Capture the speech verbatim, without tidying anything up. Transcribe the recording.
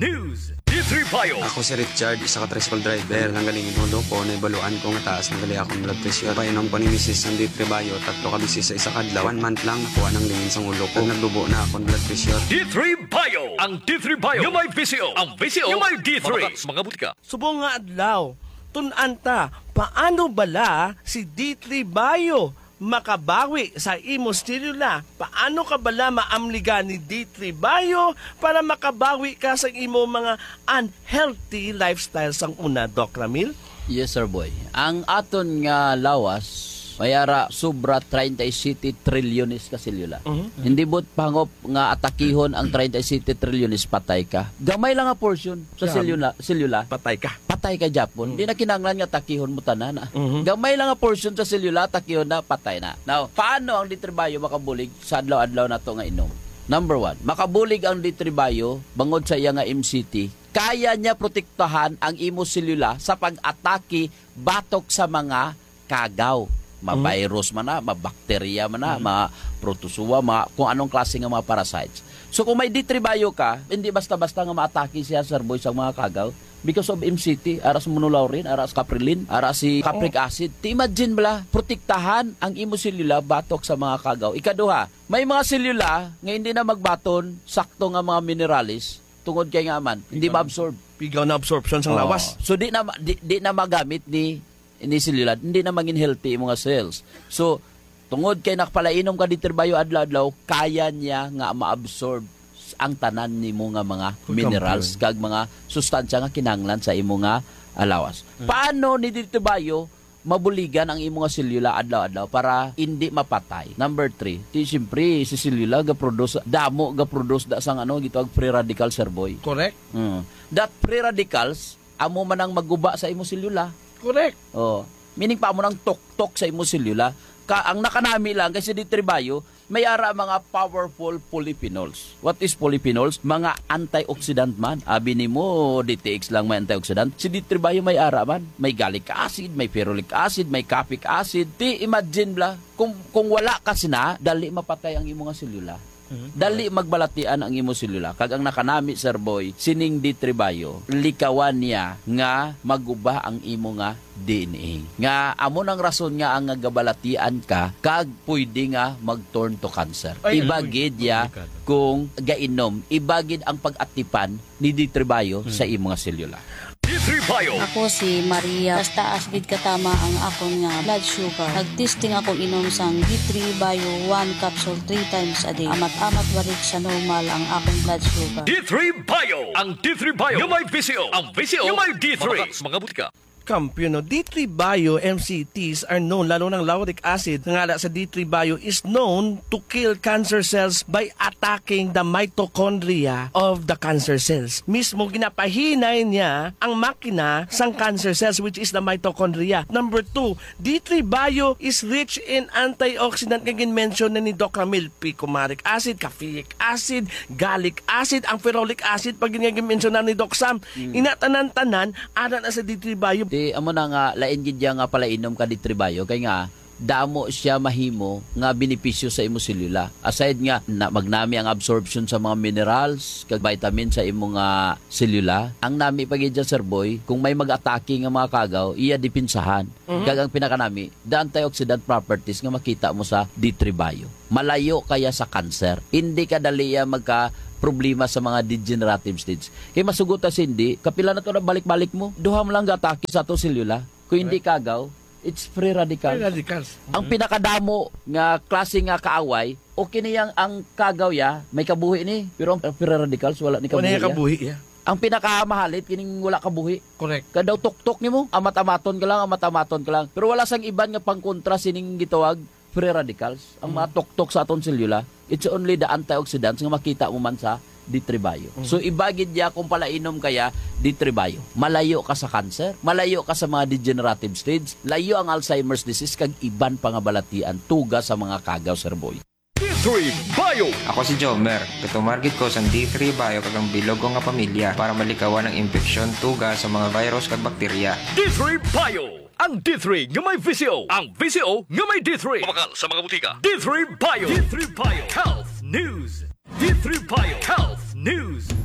News. D three Bio. Ako si Richard, isa ka tricycle driver. Nanggaling inodo ko, naibaluan ko nga taas, nagali akong blood pressure. Painom ko ni Missus ng D three Bio, tatlo ka bisis sa isa kadlaw. One month lang, nakuha ng lingin sa ulo ko. Nagdubo na akong blood pressure. D three Bio. Ang D three Bio, yung may V C O. Ang V C O, yung may D three. Mga, mga butika. Subong nga adlaw, tunanta, paano bala si D three Bio makabawi sa imo stilula? Paano ka bala maamliga ni D three Bio para makabawi ka sa imo mga unhealthy lifestyle sang una, Doc Ramil? Yes, sir, boy. Ang aton nga lawas, mayara sobra thirty-seven trilyones ka selula. Uh-huh. Hindi bot pangop nga atakihon ang thirty-seven trilyones patay ka. Gamay lang nga portion sa selula, selula. Patay ka. Patay ka Japon. Hindi uh-huh. na kinanglan nga atakihon mo tanan. Uh-huh. Gamay lang nga portion sa selula, atakihon na patay na. Now, paano ang D three Bio makabulig sa adlaw-adlaw na to nga inom? Number one, makabulig ang D three Bio bangod sa iya nga M C T. Kaya niya protektahan ang imo selula sa pag-atake batok sa mga kagaw. Ma-virus man na, ma-bacteria man na, mm-hmm. ma-protozoa, ma kung anong klase ng mga parasites. So kung may D three Bio ka, hindi basta-basta nga ma-atake siya, sir boy, sa mga kagaw because of M C T, aras monolaurin, aras caprilin, aras si capric acid. Ti imagine bala, protektahan ang imo selula batok sa mga kagaw. Ikaduha, may mga selula nga hindi na magbaton, sakto nga mga mineralis, tungod kay nga man, hindi ma-absorb. Pigaw na absorption sa lawas. So di na, di, di na magamit ni ini selula, hindi na maging healthy mga cells. So, tungod kay nakapalainom ka D three Bio adlaw-adlaw, kaya niya nga ma-absorb ang tanan ni mo nga mga minerals kag mga sustansya nga kinahanglan sa imo nga alawas. Hmm. Paano ni D three Bio mabuligan ang imo nga selula adlaw-adlaw para hindi mapatay? Number three, ti siyempre si selula ga produce damo ga produce da sang ano gitawag free radical, sir boy. Correct. Hmm. That free radicals amo man ang maguba sa imo selula. Correct. Oh, meaning pa mo nang tok-tok sa imo selula. Ka ang nakanami lang kasi D three Bio may ara mga powerful polyphenols. What is polyphenols? Mga antioxidant man. Abi nimo D T X lang may antioxidant. Si D three Bio may ara man. May gallic acid, may ferulic acid, may capic acid. Ti imagine bla kung kung wala kasi na dali mapatay ang imo nga selula. Mm-hmm. Dali magbalatian ang imo selula. Kag ang nakanami, sir boy, sining D three Bio, likawan niya nga maguba ang imo nga D N A. Nga amo nang rason nga ang gabalatian ka kag pwede nga mag-turn to cancer. Ay, ibagid ya kung gainom, ibagid ang pag-atipan ni D three Bio hmm. sa imo nga selula. D three Bio. Ako si Maria. Basta as gid katama ang akong nga blood sugar. Nag-testing ako inom sang D three Bio one capsule three times a day. Amat-amat balik sa normal ang akong blood sugar. D three Bio. Ang D three Bio, yung may V C O. Ang V C O, yung may D three. Mga, mga butika. Kampiyon, no? D three Bio M C Ts are known, lalo ng lauric acid nga sa D three Bio is known to kill cancer cells by attacking the mitochondria of the cancer cells. Mismo ginapahinay niya ang makina sang cancer cells, which is the mitochondria. Number two, D three Bio is rich in antioxidant kagin mention na ni Doc Ramil. Picomaric acid, caffeic acid, gallic acid, ang ferulic acid pag ginagin-mention na ni Doc Sam. Mm. Inatanan-tanan, ana na sa D three Bio. Di amo na nga lain gid nga pala inom ka D three Bio kay nga damo siya mahimo nga benepisyo sa imo selula. Aside nga na magnami ang absorption sa mga minerals kag vitamin sa imo nga selula, ang nami pagid sir boy kung may mag-atake nga mga kagaw, iya dipinsahan. Mm-hmm. Kag ang pinakanami, the antioxidant properties nga makita mo sa D three Bio. Malayo kaya sa cancer. Hindi ka dali magka problema sa mga degenerative stage. Kaya masugot as hindi, kapila na to na balik-balik mo, duha mo lang gatake sa to selula. Kung hindi kagaw, it's free radicals. Free radicals. Mm-hmm. Ang pinakadamo nga klase nga kaaway, okay niyang ang kagaw ya, may kabuhi ni, pero ang free radicals wala ni kabuhi. Wala ni kabuhi ya. Ang pinakamahalit kining wala kabuhi. Correct. Kadaw tok-tok nimo, amat-amaton ka lang, amat-amaton ka lang. Pero wala sang iban nga pangkontra sining gitawag free radicals. Ang mga tok-tok sa aton selula, it's only the antioxidants nga makita mo man sa D three Bio. Mm-hmm. So ibagid niya kung pala inom kaya D three Bio. Malayo ka sa cancer, malayo ka sa mga degenerative stage, layo ang Alzheimer's disease kag iban pangabalatian tuga sa mga kagaw, sir boy. D three Bio. Ako si Jomer. Katumargit ko sa D three Bio kagang bilog ko nga pamilya para malikawan ang infeksyon tuga sa mga virus kag bakterya. D three Bio. Ang D three nga may V C O. Ang V C O nga may D three. Mabakal sa mga butika. D three Bio. D three Bio. Health News. D three Bio. Health News.